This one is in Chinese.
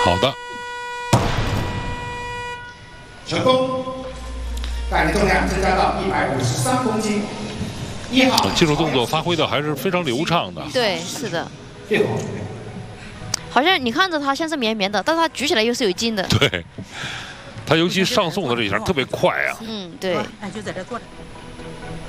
好的， 成功，杠铃重量增加到153公斤。1号， 技术动作发挥的还是非常流畅的。 对，是的。 6号。 好像你看着它像是绵绵的，但是它举起来又是有劲的。 对，他尤其上送的这一下特别快啊。 嗯，对。 哎，就在这坐着。